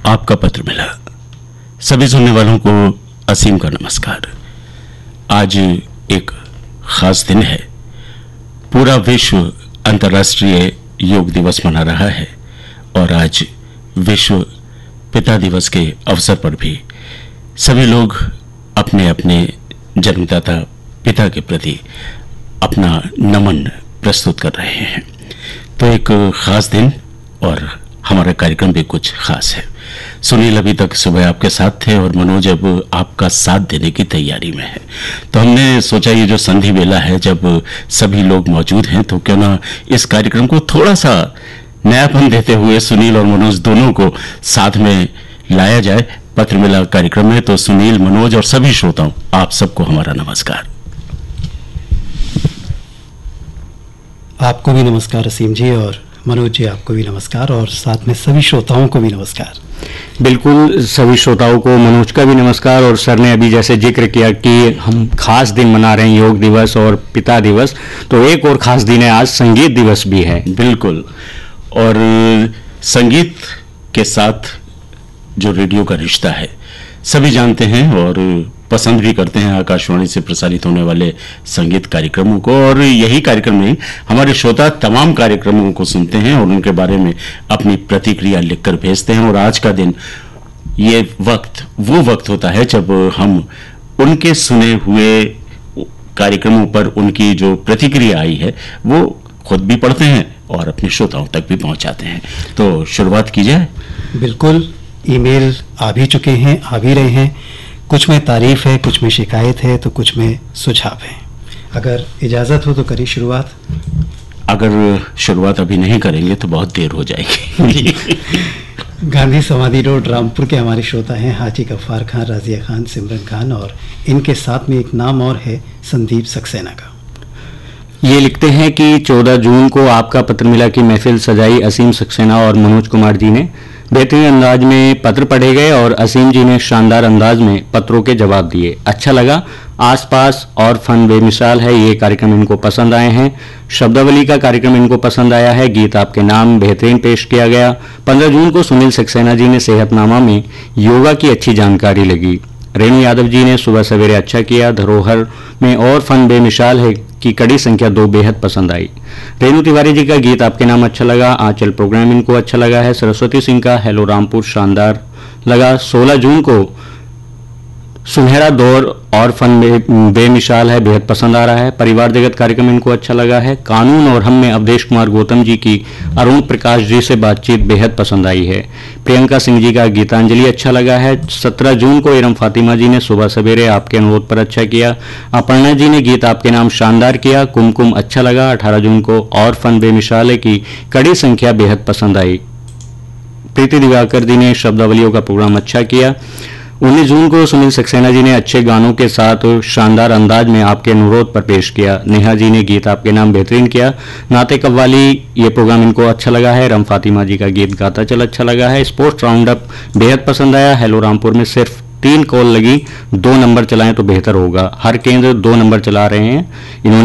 आपका पत्र मिला। सभी सुनने वालों को असीम का नमस्कार। आज एक खास दिन है। पूरा विश्व अंतर्राष्ट्रीय योग दिवस मना रहा है और आज विश्व पिता दिवस के अवसर पर भी सभी लोग अपने अपने जन्मदाता पिता के प्रति अपना नमन प्रस्तुत कर रहे हैं। तो एक खास दिन और हमारा कार्यक्रम भी कुछ खास है। सुनील अभी तक सुबह आपके साथ थे और मनोज अब आपका साथ देने की तैयारी में है। तो हमने सोचा ये जो संधि बेला है, जब सभी लोग मौजूद हैं, तो क्यों ना इस कार्यक्रम को थोड़ा सा नयापन देते हुए सुनील और मनोज दोनों को साथ में लाया जाए पत्र मिला कार्यक्रम में। तो सुनील, मनोज और सभी श्रोताओं, आप सबको हमारा नमस्कार। आपको भी नमस्कार असीम जी, और मनोज जी आपको भी नमस्कार, और साथ में सभी श्रोताओं को भी नमस्कार। बिल्कुल, सभी श्रोताओं को मनोज का भी नमस्कार। और सर ने अभी जैसे जिक्र किया कि हम खास दिन मना रहे हैं, योग दिवस और पिता दिवस, तो एक और खास दिन है, आज संगीत दिवस भी है। बिल्कुल, और संगीत के साथ जो रेडियो का रिश्ता है सभी जानते हैं और पसंद भी करते हैं आकाशवाणी से प्रसारित होने वाले संगीत कार्यक्रमों को। और यही कार्यक्रम नहीं, हमारे श्रोता तमाम कार्यक्रमों को सुनते हैं और उनके बारे में अपनी प्रतिक्रिया लिखकर भेजते हैं। और आज का दिन ये वो वक्त होता है जब हम उनके सुने हुए कार्यक्रमों पर उनकी जो प्रतिक्रिया आई है वो खुद भी पढ़ते हैं और अपने श्रोताओं तक भी पहुंचाते हैं। तो शुरुआत की जाए। बिल्कुल, ईमेल आ भी चुके हैं, आ भी रहे हैं। कुछ में तारीफ है, कुछ में शिकायत है, तो कुछ में सुझाव है। अगर इजाज़त हो तो करिए शुरुआत। अगर शुरुआत अभी नहीं करेंगे तो बहुत देर हो जाएगी। गांधी समाधि रोड रामपुर के हमारे श्रोता हैं हाजी गफ्फार खान, राजिया खान, सिमरन खान, और इनके साथ में एक नाम और है संदीप सक्सेना का। ये लिखते हैं कि 14 जून को आपका पत्र मिला की महफिल सजाई असीम सक्सेना और मनोज कुमार जी ने। बेहतरीन अंदाज में पत्र पढ़े गए और असीम जी ने शानदार अंदाज में पत्रों के जवाब दिए। अच्छा लगा। आसपास और फन बेमिसाल है, ये कार्यक्रम इनको पसंद आए हैं। शब्दावली का कार्यक्रम इनको पसंद आया है। गीत आपके नाम बेहतरीन पेश किया गया। 15 जून को सुनील सक्सेना जी ने सेहतनामा में योगा की अच्छी जानकारी लगी। रेणु यादव जी ने सुबह सवेरे अच्छा किया। धरोहर में और फन बेमिसाल है की कड़ी संख्या 2 बेहद पसंद आई। रेणु तिवारी जी का गीत आपके नाम अच्छा लगा। आंचल प्रोग्राम इनको अच्छा लगा है। सरस्वती सिंह का हेलो रामपुर शानदार लगा। 16 जून को सुनहरा दौर और फन बेमिसाल है, बेहद पसंद आ रहा है। परिवार जगत कार्यक्रम इनको अच्छा लगा है। कानून और हम में अवधेश कुमार गौतम जी की अरुण प्रकाश जी से बातचीत बेहद पसंद आई है। प्रियंका सिंह जी का गीतांजलि अच्छा लगा है। 17 जून को इरम फातिमा जी ने सुबह सवेरे आपके अनुरोध पर अच्छा किया। अपर्णा जी ने गीत आपके नाम शानदार किया। कुमकुम अच्छा लगा। 18 जून को और फन बेमिसाल है की कड़ी संख्या बेहद पसंद आई। प्रीति दिवाकर जी ने शब्दावलियों का प्रोग्राम अच्छा किया। 19 जून को सुनील सक्सेना जी ने अच्छे गानों के साथ शानदार अंदाज में आपके अनुरोध पर पेश किया। नेहा जी ने गीत आपके नाम बेहतरीन किया। नाते कव्वाली ये प्रोग्राम इनको अच्छा लगा है। रम फातिमा जी का गीत गाता चल अच्छा लगा है। स्पोर्ट्स राउंड अप बेहद पसंद आया। हेलो रामपुर में सिर्फ 3 कॉल लगी, 2 नंबर चलाएं तो बेहतर होगा। हर केंद्र 2 नंबर चला रहे हैं। इन्होंने